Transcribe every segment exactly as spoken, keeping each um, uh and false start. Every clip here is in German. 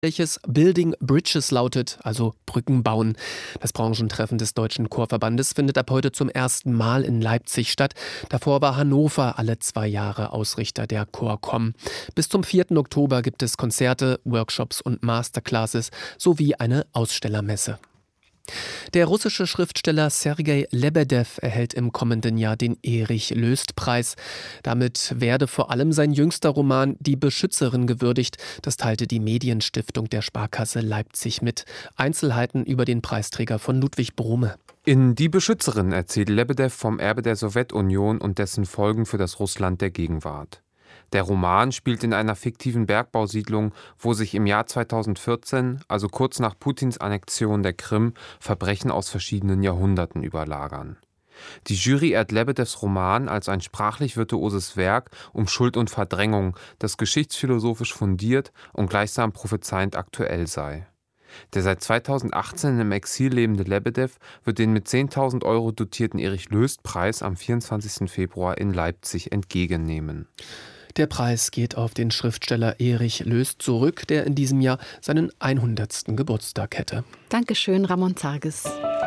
welches Building Bridges lautet, also Brücken bauen. Das Branchentreffen des Deutschen Chorverbandes findet ab heute zum ersten Mal in Leipzig statt. Davor war Hannover alle zwei Jahre Ausrichter der ChorCom. Bis zum vierten Oktober gibt es Konzerte, Workshops und Masterclasses sowie eine Ausstellermesse. Der russische Schriftsteller Sergei Lebedew erhält im kommenden Jahr den Erich-Löst-Preis. Damit werde vor allem sein jüngster Roman Die Beschützerin gewürdigt. Das teilte die Medienstiftung der Sparkasse Leipzig mit. Einzelheiten über den Preisträger von Ludwig Brumme. In Die Beschützerin erzählt Lebedew vom Erbe der Sowjetunion und dessen Folgen für das Russland der Gegenwart. Der Roman spielt in einer fiktiven Bergbausiedlung, wo sich im Jahr zweitausendvierzehn, also kurz nach Putins Annexion der Krim, Verbrechen aus verschiedenen Jahrhunderten überlagern. Die Jury ehrt Lebedews Roman als ein sprachlich virtuoses Werk um Schuld und Verdrängung, das geschichtsphilosophisch fundiert und gleichsam prophezeiend aktuell sei. Der seit zweitausendachtzehn im Exil lebende Lebedew wird den mit zehntausend Euro dotierten Erich-Löst-Preis am vierundzwanzigsten Februar in Leipzig entgegennehmen. Der Preis geht auf den Schriftsteller Erich Löst zurück, der in diesem Jahr seinen hundertsten Geburtstag hätte. Dankeschön, Ramon Zarges.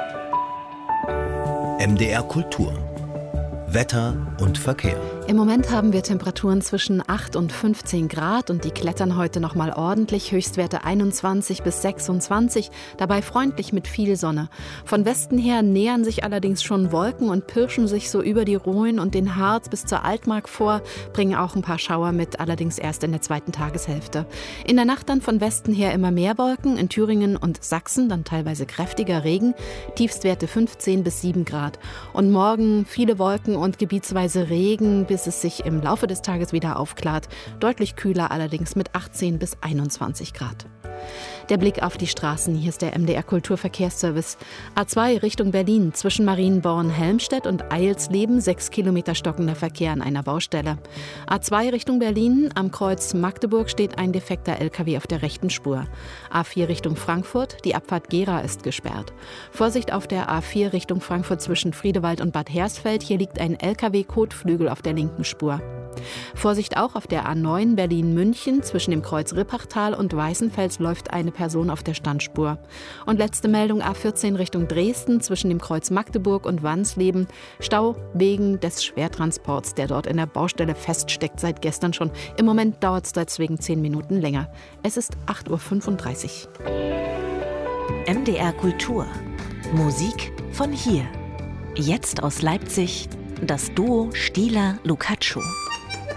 M D R Kultur. Wetter und Verkehr. Im Moment haben wir Temperaturen zwischen acht und fünfzehn Grad und die klettern heute noch mal ordentlich. Höchstwerte einundzwanzig bis sechsundzwanzig, dabei freundlich mit viel Sonne. Von Westen her nähern sich allerdings schon Wolken und pirschen sich so über die Rhön und den Harz bis zur Altmark vor, bringen auch ein paar Schauer mit, allerdings erst in der zweiten Tageshälfte. In der Nacht dann von Westen her immer mehr Wolken, in Thüringen und Sachsen dann teilweise kräftiger Regen, Tiefstwerte fünfzehn bis sieben Grad. Und morgen viele Wolken und gebietsweise Regen, bis es sich im Laufe des Tages wieder aufklart. Deutlich kühler allerdings mit achtzehn bis einundzwanzig Grad. Der Blick auf die Straßen, hier ist der M D R Kulturverkehrsservice. A zwei Richtung Berlin, zwischen Marienborn-Helmstedt und Eilsleben, sechs Kilometer stockender Verkehr an einer Baustelle. A zwei Richtung Berlin, am Kreuz Magdeburg steht ein defekter L K W auf der rechten Spur. A vier Richtung Frankfurt, die Abfahrt Gera ist gesperrt. Vorsicht auf der A vier Richtung Frankfurt zwischen Friedewald und Bad Hersfeld, hier liegt ein L K W-Kotflügel auf der linken Spur. Vorsicht auch auf der A neun Berlin-München, zwischen dem Kreuz Rippachtal und Weißenfels läuft eine Person auf der Standspur. Und letzte Meldung, A vierzehn Richtung Dresden, zwischen dem Kreuz Magdeburg und Wansleben. Stau wegen des Schwertransports, der dort in der Baustelle feststeckt, seit gestern schon. Im Moment dauert es deswegen zehn Minuten länger. Es ist acht Uhr fünfunddreißig. M D R Kultur. Musik von hier. Jetzt aus Leipzig das Duo Stieler-Lucaccio.